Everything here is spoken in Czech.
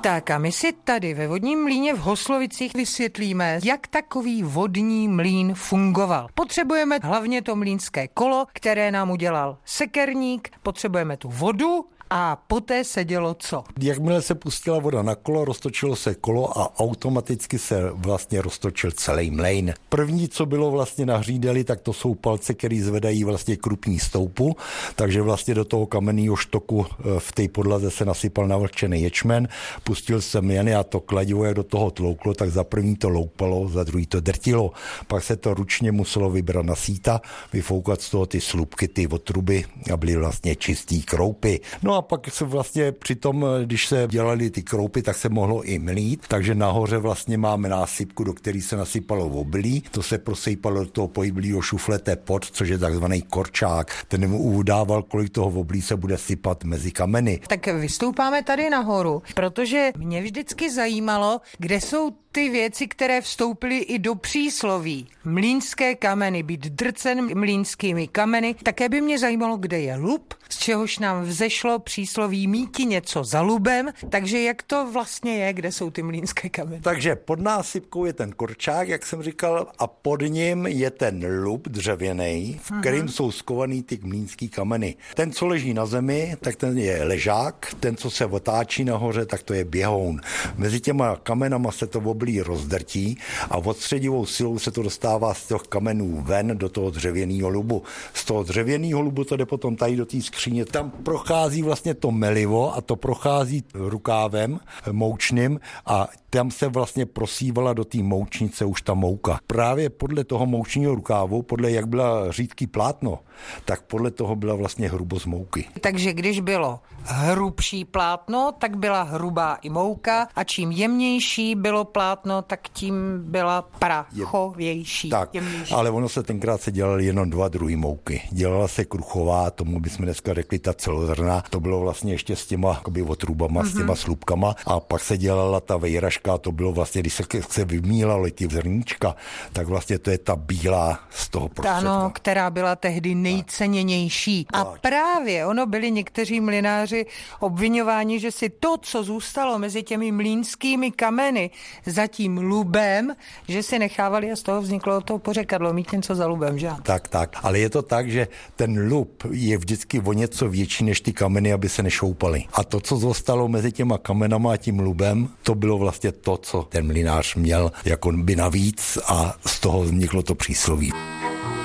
Tak a my si tady ve vodním mlýně v Hoslovicích vysvětlíme, jak takový vodní mlýn fungoval. Potřebujeme hlavně to mlýnské kolo, které nám udělal sekerník, potřebujeme tu vodu a poté se dělo co? Jakmile se pustila voda na kolo, roztočilo se kolo a automaticky se vlastně roztočil celý mlejn. První, co bylo vlastně na hřídeli, tak to jsou palce, které zvedají vlastně krupní stoupu, takže vlastně do toho kamenného štoku v té podlaze se nasypal navlhčený ječmen, pustil se mlejny a to kladivo, jak do toho tlouklo, tak za první to loupalo, za druhý to drtilo. Pak se to ručně muselo vybrat na síta, vyfoukat z toho ty slupky, ty otruby a byly vlastně čistý kroupy. No a pak se vlastně přitom, když se dělali ty kroupy, tak se mohlo i mlít, takže nahoře vlastně máme násypku, do které se nasypalo obilí, to se prosejpalo do toho pohyblího šuflete pod, což je takzvaný korčák. Ten mu udával, kolik toho obilí se bude sypat mezi kameny. Tak vystoupáme tady nahoru, protože mě vždycky zajímalo, kde jsou ty věci, které vstoupily i do přísloví. Mlýnské kameny, být drcen mlýnskými kameny. Také by mě zajímalo, kde je lub, z čehož nám vzešlo přísloví míti něco za lubem. Takže jak to vlastně je, kde jsou ty mlýnské kameny? Takže pod násypkou je ten korčák, jak jsem říkal, a pod ním je ten lub dřevěný, v kterým jsou skovaný ty mlýnský kameny. Ten, co leží na zemi, tak ten je ležák, ten, co se otáčí nahoře, tak to je běhoun. Mezi těma kamenama se to oblí rozdrtí a odstředivou silou se to dostává z těch kamenů ven do toho dřevěného lubu. Z toho dřevěného lubu to jde potom tady do té skříně. Tam prochází vlastně to melivo a to prochází rukávem moučným a tam se vlastně prosívala do té moučnice už ta mouka. Právě podle toho moučního rukávu, podle jak byla řídký plátno, tak podle toho byla vlastně hrubost mouky. Takže když bylo hrubší plátno, tak byla hrubá i mouka a čím jemnější bylo plátno, tak tím byla prachovější. Tak, jemnější. Ale ono se tenkrát se dělaly jenom dva druhy mouky. Dělala se kruchová, tomu bychom dneska řekli ta celozrnná, to bylo vlastně ještě s těma otrubama, s těma slupkama a pak se dělala ta vejraška, to bylo vlastně, když se vymílaly ty zrníčka, tak vlastně to je ta bílá z toho prostředka. Ano, která byla tehdy nejcennější. A právě byli někteří mlynáři obviňováni, že si to, co zůstalo mezi těmi mlýnskými kameny za tím lubem, že si nechávali a z toho vzniklo to pořekadlo, mít něco za lubem, že? Tak, ale je to tak, že ten lub je vždycky o něco větší než ty kameny, aby se nešoupaly. A to, co zůstalo mezi těma kamenama a tím lubem, to bylo vlastně to, co ten mlynář měl jako by navíc a z toho vzniklo to přísloví.